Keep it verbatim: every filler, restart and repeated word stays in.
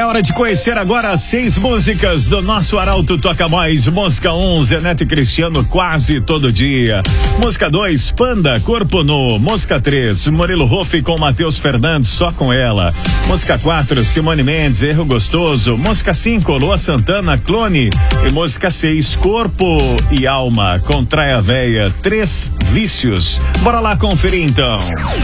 É hora de conhecer agora as seis músicas do nosso Arauto Toca Mais. Música um, Zeneto e Cristiano, Quase Todo Dia. Música dois, Panda, Corpo Nu. Música três, Murilo Huff com Matheus Fernandes, Só Com Ela. Música quatro, Simone Mendes, Erro Gostoso. Música cinco, Lua Santana, Clone. E música seis, Corpo e Alma, com Traia Véia, Três Vícios. Bora lá conferir então.